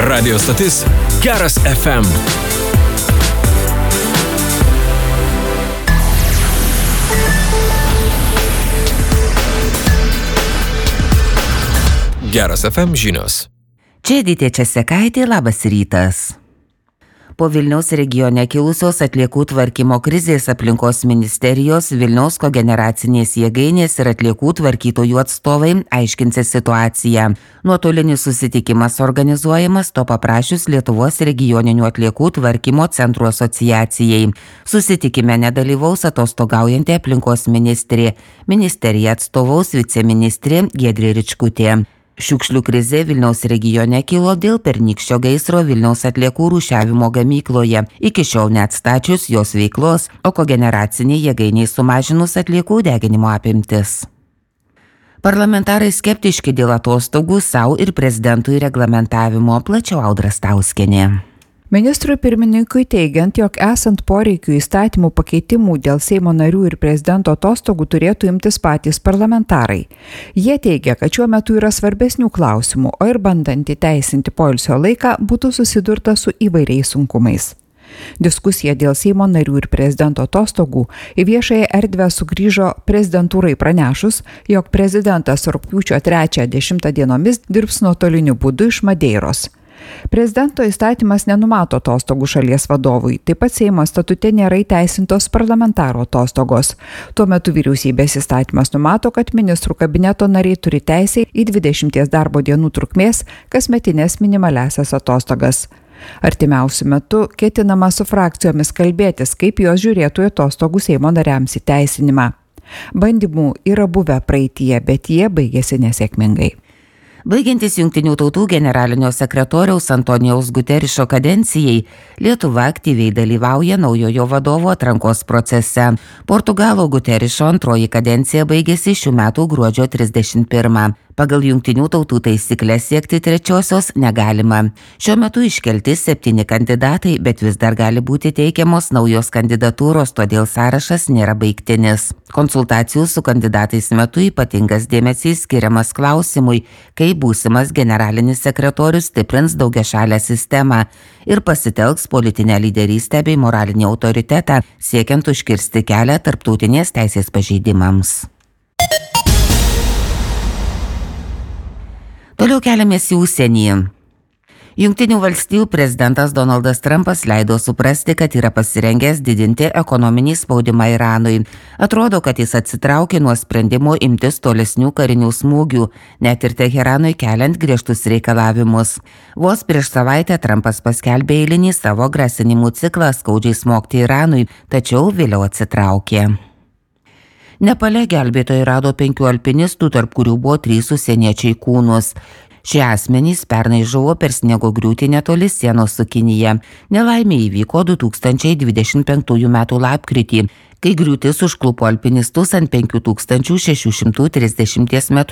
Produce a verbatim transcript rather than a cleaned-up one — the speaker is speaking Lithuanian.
Radio stotis Geras F M. Geras F M žinios. Čia Editė Česekaitė, labas rytas. Po Vilniaus regione kilusios atliekų tvarkymo krizės aplinkos ministerijos, Vilniaus kogeneracinės jėgainės ir atliekų tvarkytojų atstovai aiškinsis situaciją. Nuotolinis susitikimas organizuojamas to paprašius Lietuvos regioninių atliekų tvarkymo centrų asociacijai. Susitikime nedalyvaus atostogaujanti aplinkos ministrė. Ministeriją atstovaus viceministrė Giedrė Ričkutė. Šiukšlių krizė Vilniaus regione kilo dėl pernykščio gaisro Vilniaus atliekų rūšiavimo gamykloje, iki šiol neatstačius jos veiklos, o kogeneraciniai jėgainiai sumažinus atliekų deginimo apimtis. Parlamentarai skeptiški dėl atostogų sau ir prezidentui reglamentavimo, plačiau Audra Stauskienė. Ministrui pirmininkui teigiant, jog esant poreikių įstatymų pakeitimų dėl Seimo narių ir prezidento atostogų turėtų imtis patys parlamentarai. Jie teigia, kad šiuo metu yra svarbesnių klausimų, o ir bandant įteisinti poilsio laiką būtų susidurta su įvairiais sunkumais. Diskusija dėl Seimo narių ir prezidento atostogų į viešąją erdvę sugrįžo prezidentūrai pranešus, jog prezidentas rugpjūčio trečią dešimtą dienomis dirbs nuotoliniu būdu iš Madeiros. Prezidento įstatymas nenumato atostogų šalies vadovui, taip pat Seimo statute nėra įteisintos parlamentaro atostogos. Tuo metu vyriausybės įstatymas numato, kad ministrų kabineto nariai turi teisę į dvidešimties darbo dienų trukmės kasmetinės minimaliasias atostogas. Artimiausiu metu ketinama su frakcijomis kalbėtis, kaip jos žiūrėtų į atostogų Seimo nariams įteisinimą. Bandymų yra buvę praeityje, bet jie baigėsi nesėkmingai. Baigiantis Jungtinių tautų generalinio sekretoriaus Antonijaus Guterišo kadencijai, Lietuva aktyviai dalyvauja naujojo vadovo atrankos procese. Portugalo Guterišo antroji kadencija baigėsi šių metų gruodžio trisdešimt pirmą. Pagal Jungtinių tautų taisyklės siekti trečiosios negalima. Šiuo metu iškelti septyni kandidatai, bet vis dar gali būti teikiamos naujos kandidatūros, todėl sąrašas nėra baigtinis. Konsultacijų su kandidatais metu ypatingas dėmesys skiriamas klausimui, kaip būsimas generalinis sekretorius stiprins daugiašalę sistemą ir pasitelks politinę lyderystę bei moralinį autoritetą, siekiant užkirsti kelią tarptautinės teisės pažeidimams. Toliau keliamės į užsienį. Jungtinių valstijų prezidentas Donaldas Trumpas leido suprasti, kad yra pasirengęs didinti ekonominį spaudimą Iranui. Atrodo, kad jis atsitraukė nuo sprendimo imtis tolesnių karinių smūgių, net ir Teheranui keliant griežtus reikalavimus. Vos prieš savaitę Trumpas paskelbė eilinį savo grasinimų ciklą skaudžiai smogti Iranui, tačiau vėliau atsitraukė. Nepale gelbėtojai rado penkių alpinistų, tarp kurių buvo trys užsieniečiai kūnus. Šie asmenys pernai žuvo per sniego griūtį netoli sienos su Kinija. Nelaimė įvyko du tūkstančiai dvidešimt penktųjų metų lapkritį, kai griūtis užklupo alpinistus ant penkių tūkstančių šešių šimtų trisdešimties metrų